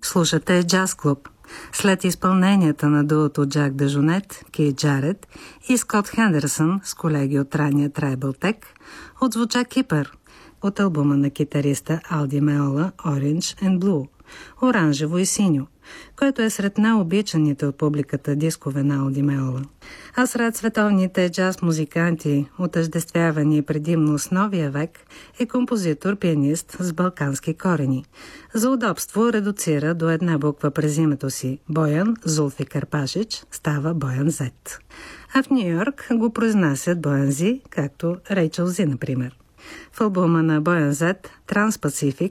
Слушате Джаз Клуб. След изпълненията на дуото Джак Дежонет, Кейт Джаред и Скот Хендерсън с колеги от ранния Tribal Tech, отзвуча Кипър от албума на китариста Алди Меола Orange and Blue, оранжево и синьо, който е сред най-обичаните от публиката дискове на Алди Меола. А сред световните джаз музиканти, отъждествявани предимно с новия век, е композитор-пианист с балкански корени. За удобство редуцира до една буква през името си. Боян Зулфикар Пашич става Боян Зет. А в Нью-Йорк го произнасят Боян Зи, както Рейчел Зи, например. В албума на Боян Зет, Транспацифик,